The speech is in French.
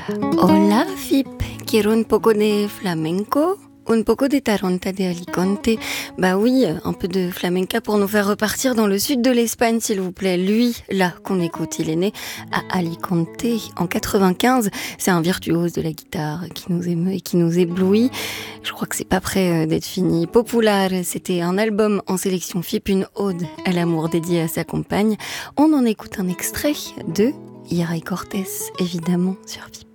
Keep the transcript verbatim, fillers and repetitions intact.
Hola, Fip. Quiero un poco de flamenco, un poco de Taranta de Alicante. Bah oui, un peu de flamenca pour nous faire repartir dans le sud de l'Espagne, s'il vous plaît. Lui, là, qu'on écoute, il est né à Alicante en quatre-vingt-quinze. C'est un virtuose de la guitare qui nous émeut et qui nous éblouit. Je crois que c'est pas près d'être fini. Popular, c'était un album en sélection Fip, une ode à l'amour dédiée à sa compagne. On en écoute un extrait de Ira y Cortés, évidemment, sur Fip.